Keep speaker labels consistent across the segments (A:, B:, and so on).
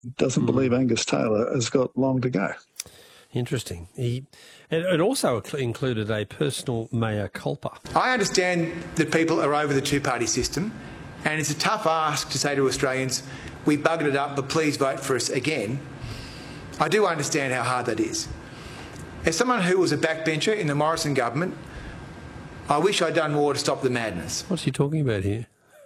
A: doesn't believe Angus Taylor has got long to go.
B: Interesting. It also included a personal mea culpa.
C: I understand that people are over the two-party system, and it's a tough ask to say to Australians, we buggered it up, but please vote for us again. I do understand how hard that is. As someone who was a backbencher in the Morrison government, I wish I'd done more to stop the madness.
B: What's he talking about here?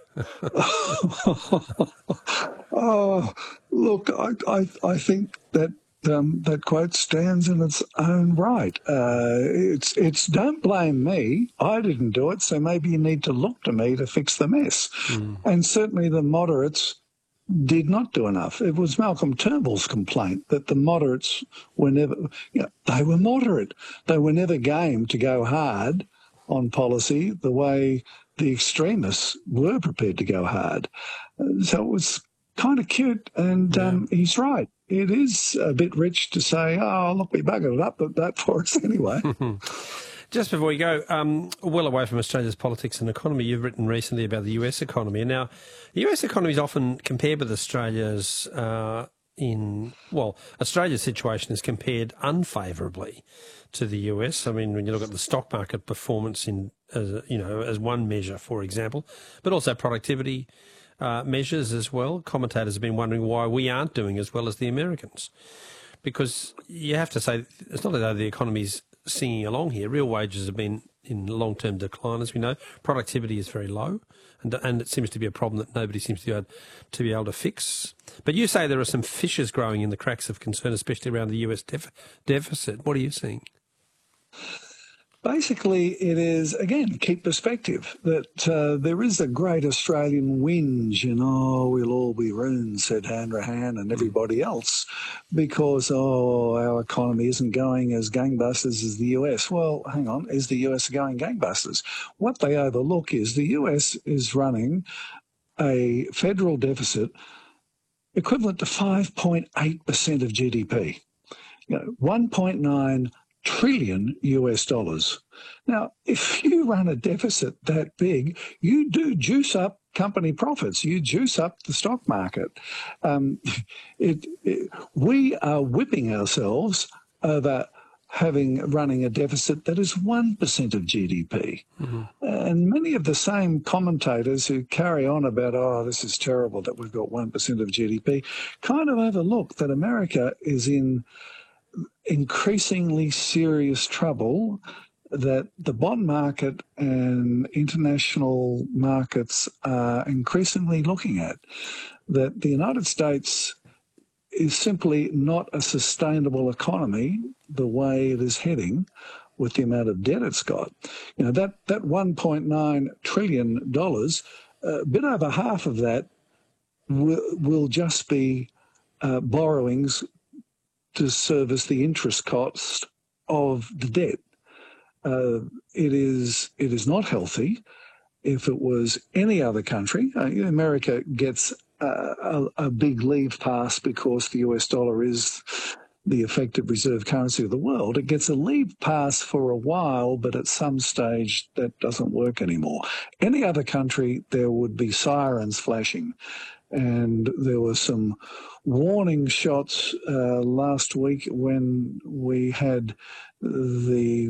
A: Oh, look, I think that that quote stands in its own right. It's don't blame me. I didn't do it, so maybe you need to look to me to fix the mess. And certainly the moderates did not do enough. It was Malcolm Turnbull's complaint that the moderates were never, they were moderate. They were never game to go hard on policy the way the extremists were prepared to go hard. So it was kind of cute, and he's right. It is a bit rich to say, oh, look, we buggered it up, but that for us anyway.
B: Just before we go, well away from Australia's politics and economy, you've written recently about the US economy. And now, the US economy is often compared with Australia's Australia's situation is compared unfavourably to the US. I mean, when you look at the stock market performance as one measure, for example, but also productivity measures as well. Commentators have been wondering why we aren't doing as well as the Americans, because you have to say it's not as though the economy's singing along here. Real wages have been in long-term decline, as we know. Productivity is very low, and it seems to be a problem that nobody seems to be able to fix. But you say there are some fissures growing in the cracks of concern, especially around the US deficit. What are you seeing?
A: Basically, it is, again, keep perspective, that there is a great Australian whinge, we'll all be ruined, said Hanrahan and everybody else, because, our economy isn't going as gangbusters as the US. Well, hang on, is the US going gangbusters? What they overlook is the US is running a federal deficit equivalent to 5.8% of GDP, 1.9 trillion US dollars. Now, if you run a deficit that big, you do juice up company profits. You juice up the stock market. We are whipping ourselves over running a deficit that is 1% of GDP. And many of the same commentators who carry on about, this is terrible that we've got 1% of GDP, kind of overlook that America is in increasingly serious trouble, that the bond market and international markets are increasingly looking at, that the United States is simply not a sustainable economy the way it is heading with the amount of debt it's got. That $1.9 trillion, a bit over half of that will just be borrowings to service the interest cost of the debt. It is not healthy. If it was any other country, America gets a big leave pass because the US dollar is the effective reserve currency of the world. It gets a leave pass for a while, but at some stage that doesn't work anymore. Any other country, there would be sirens flashing. And there were some warning shots last week when we had the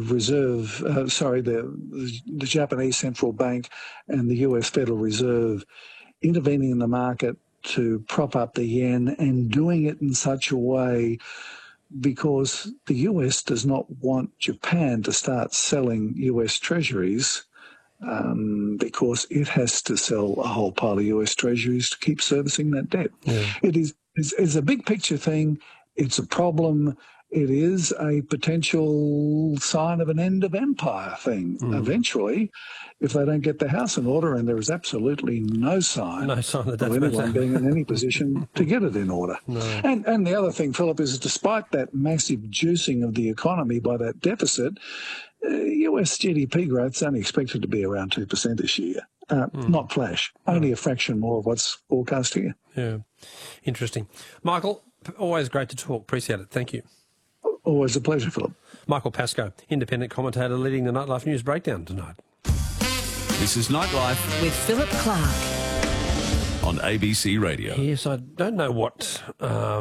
A: Japanese Central Bank and the US Federal Reserve intervening in the market to prop up the yen, and doing it in such a way because the US does not want Japan to start selling US treasuries, because it has to sell a whole pile of US treasuries to keep servicing that debt.
B: Yeah.
A: It's a big picture thing. It's a problem. It is a potential sign of an end of empire thing eventually, if they don't get the house in order, and there is absolutely no sign
B: that
A: of anyone being in any position to get it in order.
B: No.
A: And the other thing, Philip, is despite that massive juicing of the economy by that deficit, US GDP growth is only expected to be around 2% this year. Not flash, only a fraction more of what's forecast here.
B: Yeah, interesting. Michael, always great to talk. Appreciate it. Thank you.
A: Always a pleasure, Philip.
B: Michael Pascoe, independent commentator leading the Nightlife News Breakdown tonight.
D: This is Nightlife
E: with Philip Clark
D: on ABC Radio.
B: Yes, I don't know what